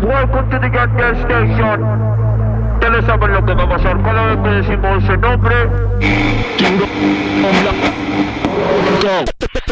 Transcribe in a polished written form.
Welcome to the Gas Station. Ya lo saben lo que va a pasar cada vez que decimos ese nombre.